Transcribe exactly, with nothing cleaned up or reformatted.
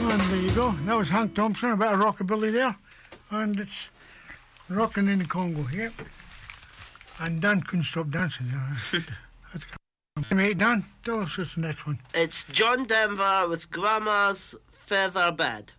And there you go. That was Hank Thompson, a bit of rockabilly there. And it's rocking in the Congo, yep. And Dan couldn't stop dancing there. Mate, Dan, tell us what's the next one. It's John Denver with Grandma's Feather Bed.